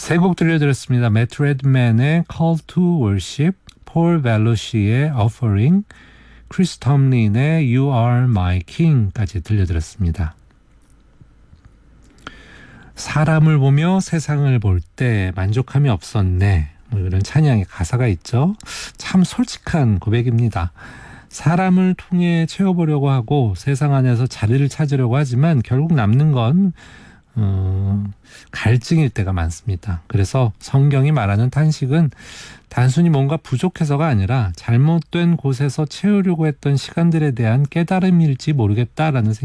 세 곡 들려드렸습니다. 매트 레드맨의 Call to Worship, 폴 벨로시의 Offering, 크리스 톰린의 You Are My King까지 들려드렸습니다. 사람을 보며 세상을 볼 때 만족함이 없었네. 뭐 이런 찬양의 가사가 있죠. 참 솔직한 고백입니다. 사람을 통해 채워보려고 하고 세상 안에서 자리를 찾으려고 하지만 결국 남는 건 갈증일 때가 많습니다. 그래서 성경이 말하는 탄식은 단순히 뭔가 부족해서가 아니라 잘못된 곳에서 채우려고 했던 시간들에 대한 깨달음일지 모르겠다라는 생각이